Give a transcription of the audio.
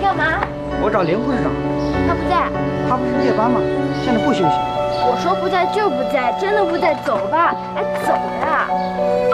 干嘛？ 我找林会长。 他不在。 他不是夜班吗？现在不休息。 我说不在就不在，真的不在，走吧。哎，走呀。